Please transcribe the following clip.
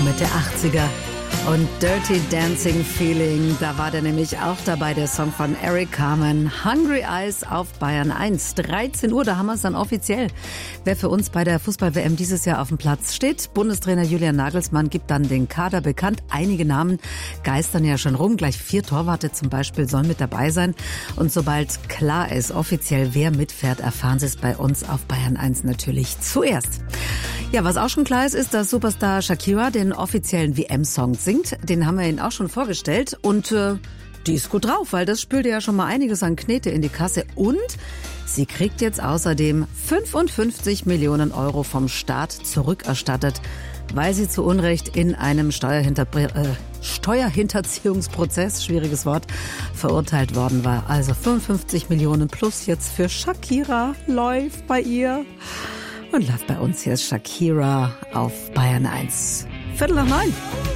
Mitte 80er. Und Dirty Dancing Feeling, da war der nämlich auch dabei, der Song von Eric Carmen. Hungry Eyes auf Bayern 1. 13 Uhr, da haben wir es dann offiziell. Wer für uns bei der Fußball-WM dieses Jahr auf dem Platz steht. Bundestrainer Julian Nagelsmann gibt dann den Kader bekannt. Einige Namen geistern ja schon rum. Gleich 4 Torwarte zum Beispiel sollen mit dabei sein. Und sobald klar ist, offiziell wer mitfährt, erfahren Sie es bei uns auf Bayern 1 natürlich zuerst. Ja, was auch schon klar ist, dass Superstar Shakira den offiziellen WM-Song singt. Den haben wir Ihnen auch schon vorgestellt. Und die ist gut drauf, weil das spülte ja schon mal einiges an Knete in die Kasse. Und sie kriegt jetzt außerdem 55 Millionen Euro vom Staat zurückerstattet, weil sie zu Unrecht in einem Steuerhinterziehungsprozess, schwieriges Wort, verurteilt worden war. Also 55 Millionen plus jetzt für Shakira. Läuft bei ihr. Und läuft bei uns. Hier ist Shakira auf Bayern 1. 8:45.